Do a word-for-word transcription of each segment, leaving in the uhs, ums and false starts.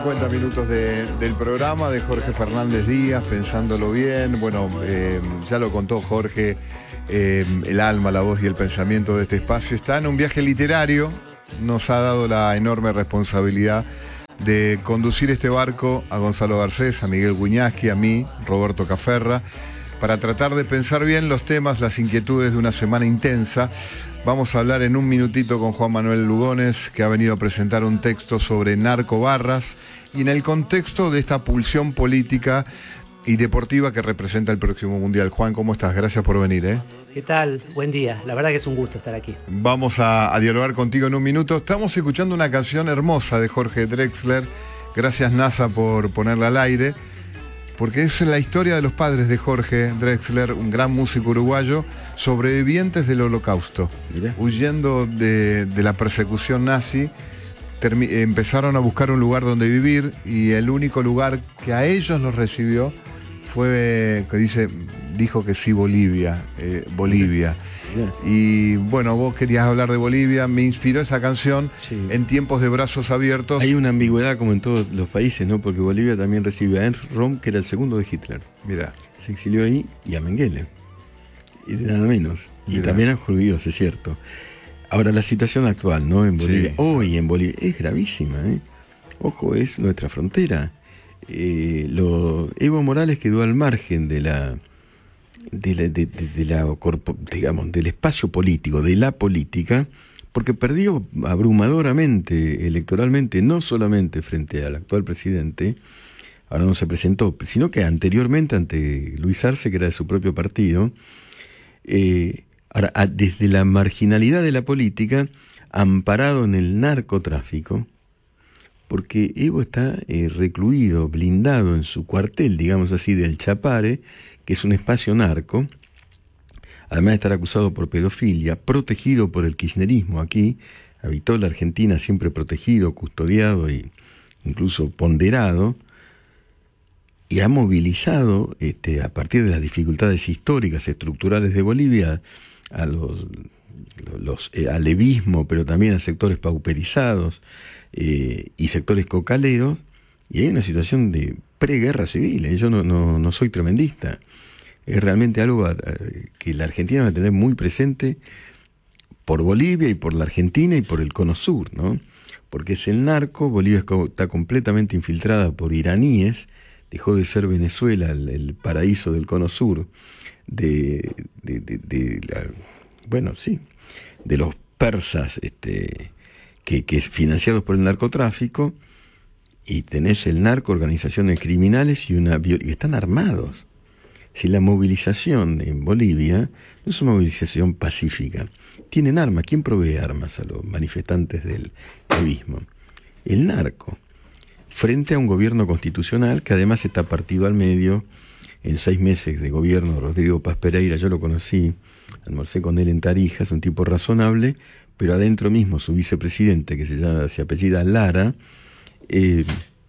cincuenta minutos de, del programa de Jorge Fernández Díaz, pensándolo bien. Bueno, eh, ya lo contó Jorge, eh, el alma, la voz y el pensamiento de este espacio está en un viaje literario. Nos ha dado la enorme responsabilidad de conducir este barco a Gonzalo Garcés, a Miguel Guiñasqui, a mí, Roberto Caferra, para tratar de pensar bien los temas, las inquietudes de una semana intensa. Vamos a hablar en un minutito con Juan Manuel Lugones, que ha venido a presentar un texto sobre narcobarras y en el contexto de esta pulsión política y deportiva que representa el próximo Mundial. Juan, ¿cómo estás? Gracias por venir, ¿eh? ¿Qué tal? Buen día. La verdad que es un gusto estar aquí. Vamos a, a dialogar contigo en un minuto. Estamos escuchando una canción hermosa de Jorge Drexler. Gracias, NASA, por ponerla al aire. Porque es la historia de los padres de Jorge Drexler, un gran músico uruguayo, sobrevivientes del Holocausto. Mirá. Huyendo de, de la persecución nazi, empezaron a buscar un lugar donde vivir y el único lugar que a ellos los recibió fue, que dice, dijo que sí, Bolivia, eh, Bolivia. Mirá. Y bueno, vos querías hablar de Bolivia, me inspiró esa canción, sí. En tiempos de brazos abiertos. Hay una ambigüedad como en todos los países, ¿no? Porque Bolivia también recibe a Ernst Röhm, que era el segundo de Hitler. Mirá. Se exilió ahí, y a Mengele. Y nada menos. Y Mirá. También a judíos, es cierto. Ahora, la situación actual, ¿no? En Bolivia, sí. Hoy en Bolivia, es gravísima, ¿eh? Ojo, es nuestra frontera. Eh, lo, Evo Morales quedó al margen de la... De la, de, de, de la, digamos, del espacio político, de la política, porque perdió abrumadoramente electoralmente, no solamente frente al actual presidente, ahora no se presentó, sino que anteriormente ante Luis Arce, que era de su propio partido. Eh, ahora, desde la marginalidad de la política, amparado en el narcotráfico, porque Evo está eh, recluido, blindado en su cuartel, digamos así, del Chapare, que es un espacio narco, además de estar acusado por pedofilia, protegido por el kirchnerismo aquí, habitó la Argentina siempre protegido, custodiado e incluso ponderado, y ha movilizado, este, a partir de las dificultades históricas, estructurales de Bolivia, a los, los eh, al levismo, pero también a sectores pauperizados eh, y sectores cocaleros, y hay una situación de preguerra civil. ¿eh? Yo no, no, no soy tremendista. Es realmente algo que la Argentina va a tener muy presente por Bolivia y por la Argentina y por el Cono Sur, ¿no? Porque es el narco. Bolivia está completamente infiltrada por iraníes. Dejó de ser Venezuela el, el paraíso del Cono Sur, de, de, de, de la, bueno, sí, de los persas este, que, que financiados por el narcotráfico. Y tenés el narco, organizaciones criminales y una y están armados. Si la movilización en Bolivia no es una movilización pacífica, tienen armas. ¿Quién provee armas a los manifestantes del levismo? El narco, frente a un gobierno constitucional que además está partido al medio. En seis meses de gobierno, Rodrigo Paz Pereira, yo lo conocí, almorcé con él en Tarija, es un tipo razonable, pero adentro mismo su vicepresidente, que se llama, se apellida Lara, Eh,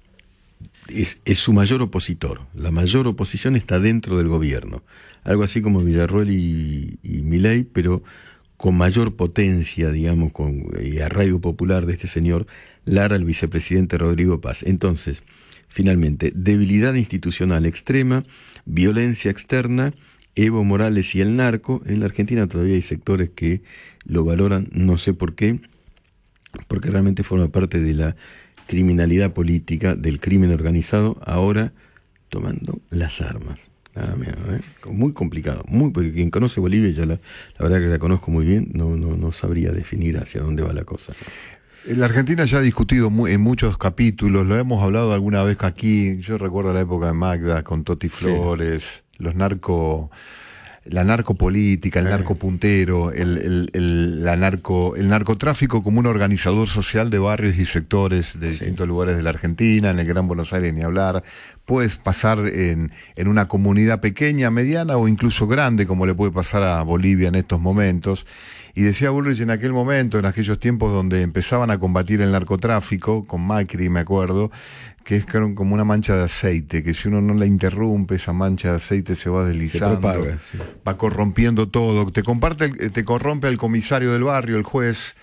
es, es su mayor opositor. La mayor oposición está dentro del gobierno, algo así como Villarroel y, y Milei, pero con mayor potencia, digamos, con y arraigo popular de este señor Lara, el vicepresidente Rodrigo Paz. Entonces, finalmente, debilidad institucional extrema, violencia externa, Evo Morales y el narco. En la Argentina todavía hay sectores que lo valoran, no sé por qué, porque realmente forma parte de la criminalidad política, del crimen organizado, ahora tomando las armas. Nada menos, ¿eh? Muy complicado, muy, porque quien conoce Bolivia, ya la, la verdad que la conozco muy bien, no, no, no sabría definir hacia dónde va la cosa. La Argentina ya ha discutido muy, en muchos capítulos, lo hemos hablado alguna vez aquí, yo recuerdo la época de Magda, con Toti Flores, sí. Los narco... La narcopolítica, el narcopuntero, el, el, el, la narco, el narcotráfico como un organizador social de barrios y sectores de sí. distintos lugares de la Argentina, en el Gran Buenos Aires ni hablar. Puedes pasar en, en una comunidad pequeña, mediana o incluso grande, como le puede pasar a Bolivia en estos momentos. Y decía Bullrich en aquel momento, en aquellos tiempos donde empezaban a combatir el narcotráfico, con Macri me acuerdo, que es como una mancha de aceite, que si uno no la interrumpe, esa mancha de aceite se va deslizando, se propaga, sí. Va corrompiendo todo, te comparte, te corrompe el comisario del barrio, el juez,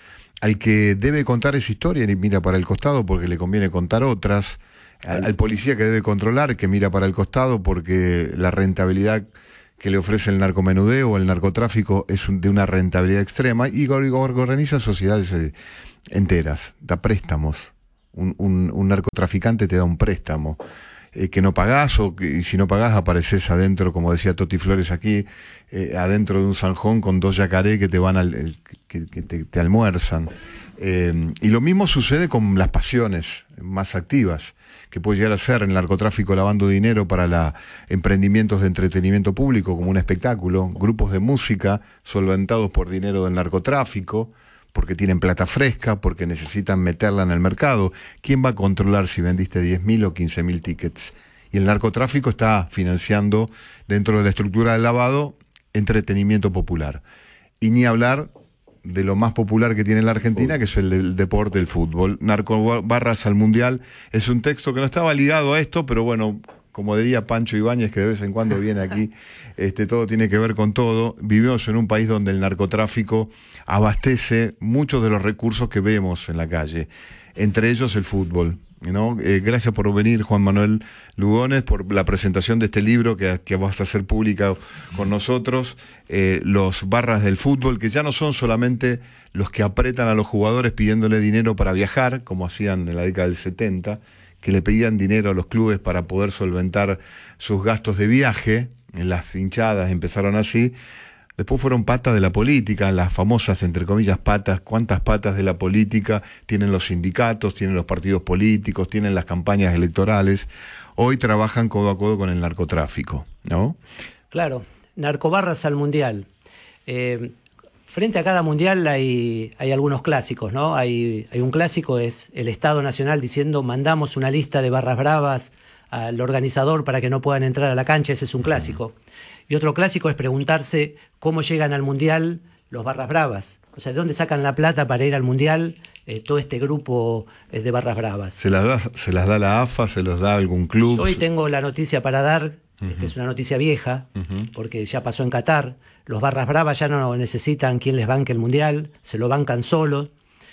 al que debe contar esa historia y mira para el costado porque le conviene contar otras, al, al policía que debe controlar, que mira para el costado porque la rentabilidad que le ofrece el narcomenudeo o el narcotráfico es un, de una rentabilidad extrema, y organiza sociedades eh, enteras, da préstamos. Un, un, un narcotraficante te da un préstamo eh, que no pagás, o que, y si no pagás apareces adentro, como decía Toti Flores aquí, eh, adentro de un zanjón con dos yacaré que te van al, eh, que, que te, te almuerzan. Eh, y lo mismo sucede con las pasiones más activas, que puede llegar a ser el narcotráfico lavando dinero para la, emprendimientos de entretenimiento público como un espectáculo, grupos de música solventados por dinero del narcotráfico, porque tienen plata fresca, porque necesitan meterla en el mercado. ¿Quién va a controlar si vendiste diez mil o quince mil tickets? Y el narcotráfico está financiando, dentro de la estructura del lavado, entretenimiento popular. Y ni hablar de lo más popular que tiene la Argentina, que es el del deporte, el fútbol. Narco barras al Mundial es un texto que no estaba ligado a esto, pero bueno, como diría Pancho Ibáñez, que de vez en cuando viene aquí, este, todo tiene que ver con todo. Vivimos en un país donde el narcotráfico abastece muchos de los recursos que vemos en la calle, entre ellos el fútbol, ¿no? Eh, gracias por venir, Juan Manuel Lugones, por la presentación de este libro que, que vas a hacer pública con nosotros, eh, los barras del fútbol, que ya no son solamente los que apretan a los jugadores pidiéndole dinero para viajar, como hacían en la década del setenta, que le pedían dinero a los clubes para poder solventar sus gastos de viaje. En las hinchadas empezaron así. Después fueron patas de la política, las famosas, entre comillas, patas. ¿Cuántas patas de la política tienen los sindicatos, tienen los partidos políticos, tienen las campañas electorales? Hoy trabajan codo a codo con el narcotráfico, ¿no? Claro, narcobarras al Mundial. Eh, frente a cada Mundial hay, hay algunos clásicos, ¿no? Hay, hay un clásico, es el Estado Nacional diciendo mandamos una lista de barras bravas al organizador para que no puedan entrar a la cancha, ese es un clásico. Y otro clásico es preguntarse cómo llegan al Mundial los barras bravas. O sea, ¿de dónde sacan la plata para ir al Mundial eh, todo este grupo eh, de barras bravas? ¿Se las da, se las da la A F A, se los da algún club? Hoy tengo la noticia para dar, Uh-huh. que es una noticia vieja, Uh-huh. porque ya pasó en Qatar. Los barras bravas ya no necesitan quien les banque el Mundial, se lo bancan solos,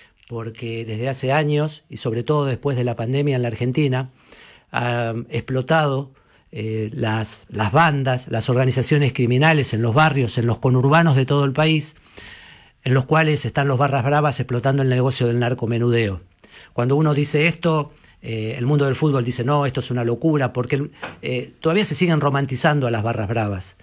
porque desde hace años, y sobre todo después de la pandemia en la Argentina, han explotado eh, las, las bandas, las organizaciones criminales en los barrios, en los conurbanos de todo el país, en los cuales están los barras bravas explotando el negocio del narcomenudeo. Cuando uno dice esto, eh, el mundo del fútbol dice, no, esto es una locura, porque eh, todavía se siguen romantizando a las barras bravas,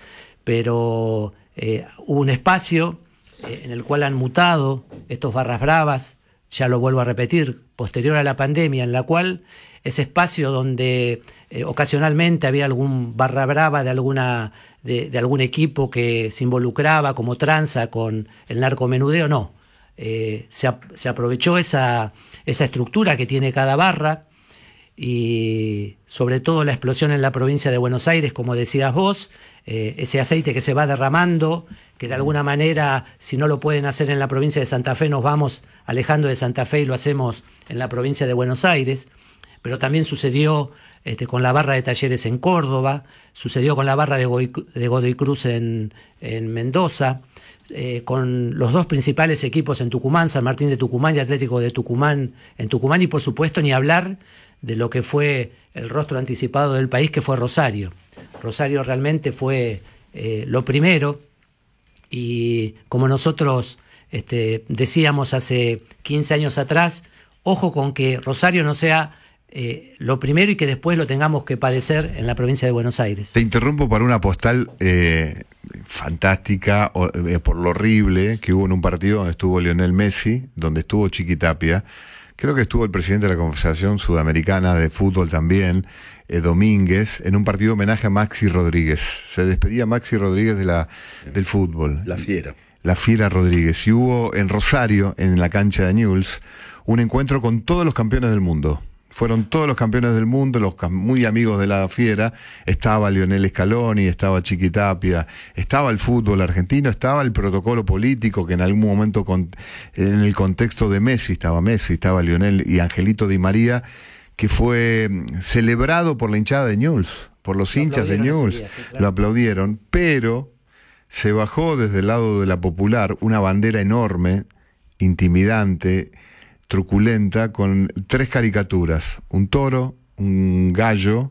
pero eh, hubo un espacio eh, en el cual han mutado estos barras bravas, ya lo vuelvo a repetir, posterior a la pandemia, en la cual ese espacio donde eh, ocasionalmente había algún barra brava de alguna de, de algún equipo que se involucraba como tranza con el narcomenudeo, no. Eh, se, se aprovechó esa, esa estructura que tiene cada barra, y sobre todo la explosión en la provincia de Buenos Aires, como decías vos, eh, ese aceite que se va derramando, que de alguna manera, si no lo pueden hacer en la provincia de Santa Fe, nos vamos alejando de Santa Fe y lo hacemos en la provincia de Buenos Aires. Pero también sucedió este, con la barra de Talleres en Córdoba, sucedió con la barra de, Godoy, de Godoy Cruz en, en Mendoza, eh, con los dos principales equipos en Tucumán, San Martín de Tucumán y Atlético de Tucumán en Tucumán, y por supuesto ni hablar de lo que fue el rostro anticipado del país, que fue Rosario. Rosario realmente fue eh, lo primero, y como nosotros este, decíamos hace quince años atrás, ojo con que Rosario no sea Eh, lo primero y que después lo tengamos que padecer en la provincia de Buenos Aires. Te interrumpo para una postal eh, fantástica o, eh, por lo horrible que hubo en un partido donde estuvo Lionel Messi, donde estuvo Chiquitapia. Creo que estuvo el presidente de la Confederación Sudamericana de Fútbol también, eh, Domínguez, en un partido homenaje a Maxi Rodríguez. Se despedía Maxi Rodríguez de la, del fútbol. La fiera. La fiera Rodríguez. Y hubo en Rosario, en la cancha de Newell's, un encuentro con todos los campeones del mundo. Fueron todos los campeones del mundo, los muy amigos de la fiera. Estaba Lionel Scaloni, estaba Chiquitapia, estaba el fútbol argentino, estaba el protocolo político, que en algún momento con, en el contexto de Messi, estaba Messi, estaba Lionel y Angelito Di María, que fue celebrado por la hinchada de Newell's, por los lo hinchas de Newell's, día, sí, claro. Lo aplaudieron, pero se bajó desde el lado de la Popular una bandera enorme, intimidante, truculenta, con tres caricaturas, un toro, un gallo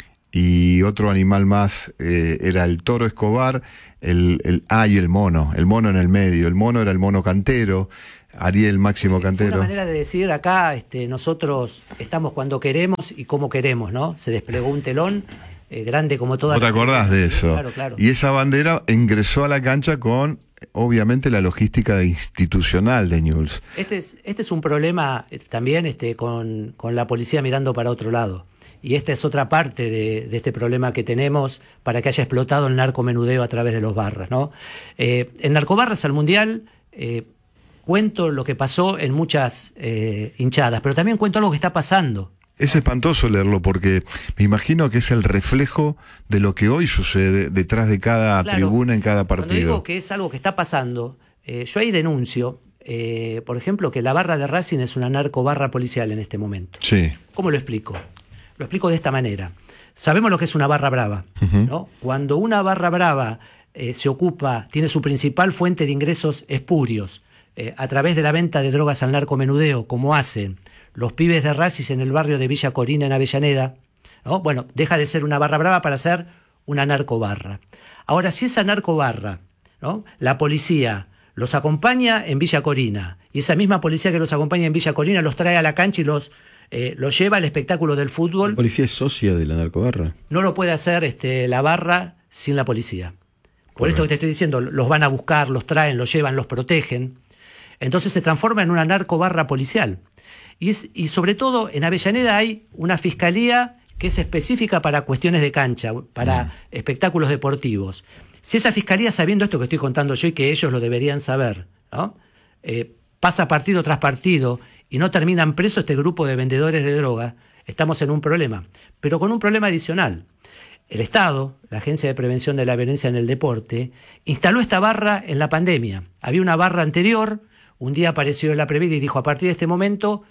y otro animal más, eh, era el toro Escobar, el, el ah, y el mono, el mono en el medio, el mono era el mono Cantero, Ariel Máximo Eh, Cantero. Fue una manera de decir acá, este, nosotros estamos cuando queremos y como queremos, ¿no? Se desplegó un telón eh, grande como toda. ¿Vos te acordás de eso? Claro, claro. Y esa bandera ingresó a la cancha con, obviamente, la logística institucional de Newell's. Este es, este es un problema eh, también este, con, con la policía mirando para otro lado. Y esta es otra parte de, de este problema que tenemos para que haya explotado el narcomenudeo a través de los barras, ¿no? Eh, en Narcobarras al Mundial eh, cuento lo que pasó en muchas eh, hinchadas, pero también cuento algo que está pasando. Es espantoso leerlo porque me imagino que es el reflejo de lo que hoy sucede detrás de cada Claro, tribuna en cada Cuando partido. digo que es algo que está pasando, eh, yo ahí denuncio, eh, por ejemplo, que la barra de Racing es una narcobarra policial en este momento. Sí. ¿Cómo lo explico? Lo explico de esta manera. Sabemos lo que es una barra brava, Ujú. ¿no? Cuando una barra brava eh, se ocupa, tiene su principal fuente de ingresos espurios eh, a través de la venta de drogas al narcomenudeo, como hacen los pibes de Racing en el barrio de Villa Corina, en Avellaneda, ¿no? Bueno, deja de ser una barra brava para ser una narcobarra. Ahora, si esa narcobarra, ¿no? La policía los acompaña en Villa Corina, y esa misma policía que los acompaña en Villa Corina los trae a la cancha y los, eh, los lleva al espectáculo del fútbol, ¿La policía es socia de la narcobarra? no lo puede hacer este, la barra sin la policía. Por esto que te estoy diciendo, los van a buscar, los traen, los llevan, los protegen. Entonces se transforma en una narcobarra policial. Y, es, y sobre todo en Avellaneda hay una fiscalía que es específica para cuestiones de cancha, para mm. espectáculos deportivos. Si esa fiscalía, sabiendo esto que estoy contando yo y que ellos lo deberían saber, ¿no? eh, pasa partido tras partido y no terminan preso este grupo de vendedores de droga, estamos en un problema. Pero con un problema adicional. El Estado, la Agencia de Prevención de la Violencia en el Deporte, instaló esta barra en la pandemia. Había una barra anterior, un día apareció la Previda y dijo, a partir de este momento,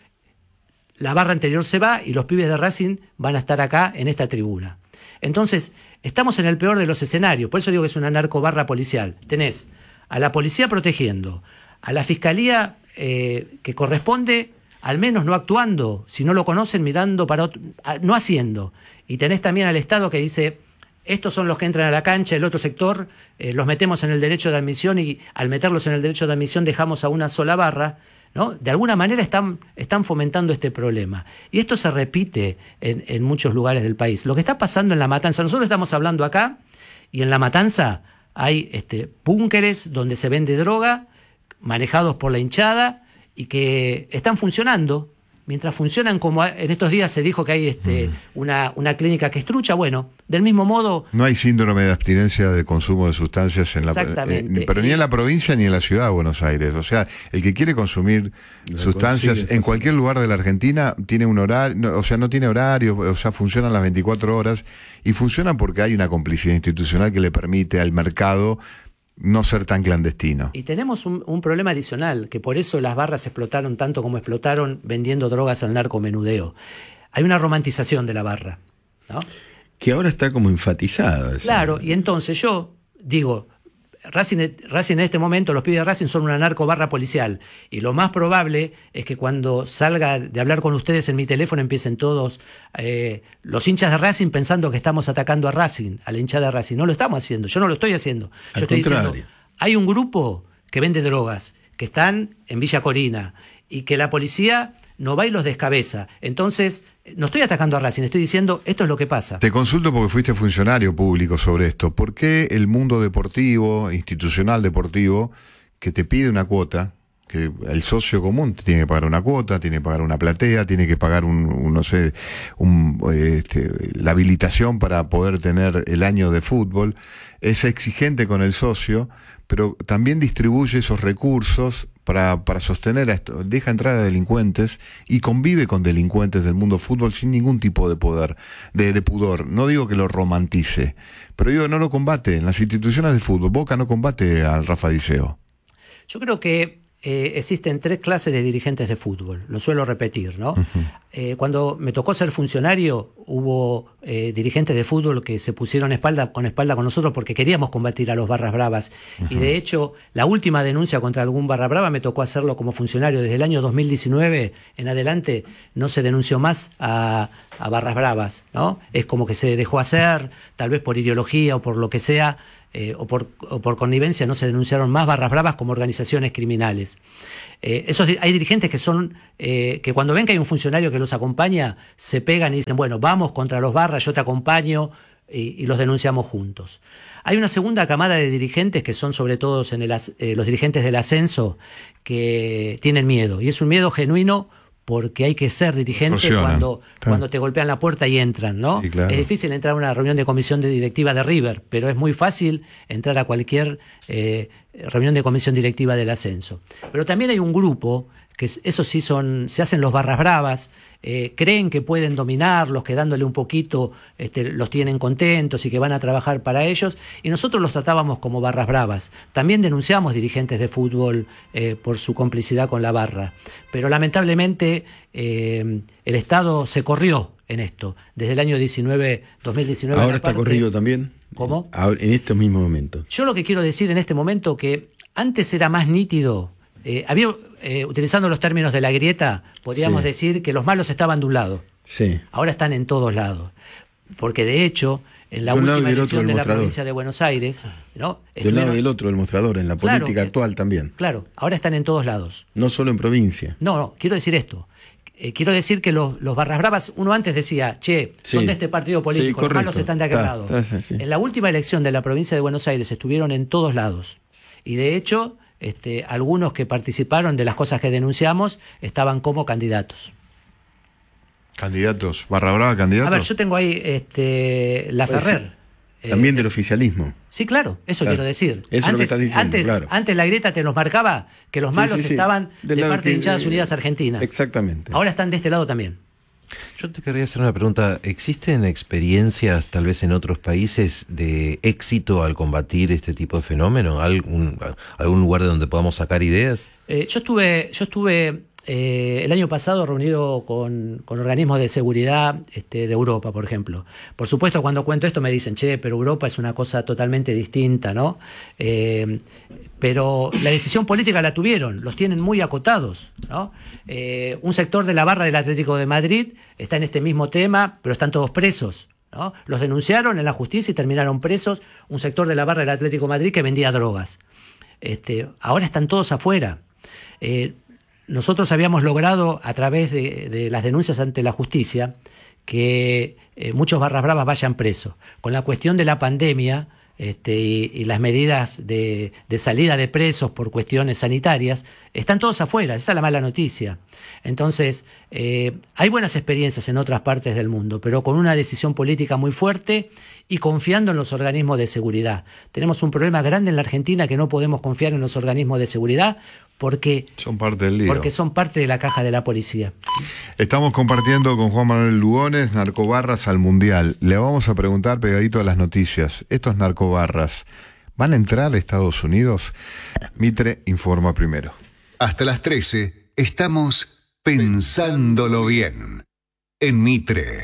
la barra anterior se va y los pibes de Racing van a estar acá en esta tribuna. Entonces, estamos en el peor de los escenarios, por eso digo que es una narcobarra policial. Tenés a la policía protegiendo, a la fiscalía eh, que corresponde, al menos no actuando, si no lo conocen, mirando para otro, no haciendo. Y tenés también al Estado que dice, estos son los que entran a la cancha, el otro sector eh, los metemos en el derecho de admisión y al meterlos en el derecho de admisión dejamos a una sola barra, ¿no? De alguna manera están, están fomentando este problema. Y esto se repite en, en muchos lugares del país. Lo que está pasando en La Matanza, nosotros estamos hablando acá, y en La Matanza hay este, búnkeres donde se vende droga, manejados por la hinchada, y que están funcionando. Mientras funcionan, como en estos días se dijo que hay este, mm. una, una clínica que es trucha, bueno, del mismo modo... No hay síndrome de abstinencia de consumo de sustancias en la Exactamente. Eh, pero ni en la provincia ni en la ciudad de Buenos Aires. O sea, el que quiere consumir Lo sustancias en cualquier lugar de la Argentina tiene un horario, no, o sea, no tiene horario, o sea, funcionan las veinticuatro horas y funcionan porque hay una complicidad institucional que le permite al mercado no ser tan clandestino. Y tenemos un, un problema adicional, que por eso las barras explotaron tanto como explotaron vendiendo drogas al narcomenudeo. Hay una romantización de la barra, ¿no? Que ahora está como enfatizada. Claro, y entonces yo digo, Racing, Racing en este momento, los pibes de Racing son una narcobarra policial, y lo más probable es que cuando salga de hablar con ustedes en mi teléfono empiecen todos eh, los hinchas de Racing pensando que estamos atacando a Racing, a la hinchada de Racing. No lo estamos haciendo, yo no lo estoy haciendo. Al yo estoy contrario. diciendo, hay un grupo que vende drogas, que están en Villa Corina, y que la policía no va y los descabeza. Entonces, no estoy atacando a Racing, estoy diciendo, esto es lo que pasa. Te consulto porque fuiste funcionario público sobre esto. ¿Por qué el mundo deportivo, institucional deportivo, que te pide una cuota, que el socio común te tiene que pagar una cuota, tiene que pagar una platea, tiene que pagar un, un no sé, un, este, la habilitación para poder tener el año de fútbol, es exigente con el socio, pero también distribuye esos recursos para, para sostener a esto, deja entrar a delincuentes y convive con delincuentes del mundo fútbol sin ningún tipo de poder, de, de pudor? No digo que lo romantice, pero digo, no lo combate. En las instituciones de fútbol, Boca no combate al Rafa Diceo. Yo creo que eh, existen tres clases de dirigentes de fútbol, lo suelo repetir, ¿no? Uh-huh. Eh, cuando me tocó ser funcionario, hubo eh, dirigentes de fútbol que se pusieron espalda con espalda con nosotros porque queríamos combatir a los barras bravas. Uh-huh. Y de hecho, la última denuncia contra algún barra brava me tocó hacerlo como funcionario. Desde el año dos mil diecinueve en adelante no se denunció más a, a barras bravas, ¿no? Es como que se dejó hacer, tal vez por ideología o por lo que sea, Eh, o, por, o por connivencia no se denunciaron más barras bravas como organizaciones criminales. Eh, esos, hay dirigentes que son eh, que cuando ven que hay un funcionario que los acompaña, se pegan y dicen, bueno, vamos contra los barras, yo te acompaño, y, y los denunciamos juntos. Hay una segunda camada de dirigentes que son sobre todo en el, eh, los dirigentes del ascenso, que tienen miedo, y es un miedo genuino, porque hay que ser dirigente cuando, cuando te golpean la puerta y entran, ¿no? Sí, claro. Es difícil entrar a una reunión de comisión de directiva de River, pero es muy fácil entrar a cualquier eh, reunión de comisión directiva del ascenso. Pero también hay un grupo que esos sí son, se hacen los barras bravas, eh, creen que pueden dominarlos, que dándole un poquito este, los tienen contentos y que van a trabajar para ellos, y nosotros los tratábamos como barras bravas. También denunciamos dirigentes de fútbol eh, por su complicidad con la barra, pero lamentablemente eh, el Estado se corrió en esto, desde el año diecinueve, dos mil diecinueve. ¿Ahora está corrido también? ¿Cómo? Ahora, en estos mismos momentos. Yo lo que quiero decir en este momento que antes era más nítido. Eh, había, eh, utilizando los términos de la grieta, podríamos sí. decir que los malos estaban de un lado. Sí. Ahora están en todos lados. Porque de hecho, en la de última elección de la provincia de Buenos Aires, ¿no? De un lado y del otro el mostrador, en la política claro, actual también. Claro, ahora están en todos lados. No solo en provincia. No, no, quiero decir esto. Eh, quiero decir que los, los barras bravas, uno antes decía, che, sí. son de este partido político, sí, los malos están de aquel lado. Sí. En la última elección de la provincia de Buenos Aires estuvieron en todos lados. Y de hecho, este, algunos que participaron de las cosas que denunciamos estaban como candidatos. ¿Candidatos? ¿Barra brava candidatos? A ver, yo tengo ahí este, la Ferrer. También eh, del oficialismo. Sí, claro, eso claro. quiero decir. Eso antes, es lo que estás diciendo, antes, claro. antes la grieta te los marcaba que los sí, malos sí, sí. estaban de, de parte que, de Hinchadas Unidas Argentinas. Exactamente. Ahora están de este lado también. Yo te querría hacer una pregunta. ¿Existen experiencias, tal vez en otros países, de éxito al combatir este tipo de fenómeno? ¿Algún, algún lugar de donde podamos sacar ideas? Eh, yo estuve, yo estuve eh, el año pasado reunido con, con organismos de seguridad este, de Europa, por ejemplo. Por supuesto, cuando cuento esto me dicen, che, pero Europa es una cosa totalmente distinta, ¿no? Eh, pero la decisión política la tuvieron, los tienen muy acotados, ¿no? Eh, un sector de la barra del Atlético de Madrid está en este mismo tema, pero están todos presos, ¿no? Los denunciaron en la justicia y terminaron presos. Un sector de la barra del Atlético de Madrid que vendía drogas. Este, ahora están todos afuera. Eh, nosotros habíamos logrado, a través de, de las denuncias ante la justicia, que eh, muchos barras bravas vayan presos. Con la cuestión de la pandemia, Este, y, y las medidas de, de salida de presos por cuestiones sanitarias, están todos afuera, esa es la mala noticia. Entonces, eh, hay buenas experiencias en otras partes del mundo, pero con una decisión política muy fuerte y confiando en los organismos de seguridad. Tenemos un problema grande en la Argentina que no podemos confiar en los organismos de seguridad porque son parte del lío. Porque son parte de la caja de la policía. Estamos compartiendo con Juan Manuel Lugones, Narcobarras al Mundial. Le vamos a preguntar pegadito a las noticias. Estos narcobarras, ¿van a entrar a Estados Unidos? Mitre informa primero. Hasta las trece estamos pensándolo bien en Mitre.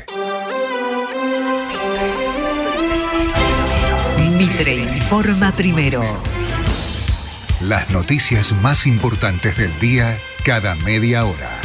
Mitre informa primero. Las noticias más importantes del día cada media hora.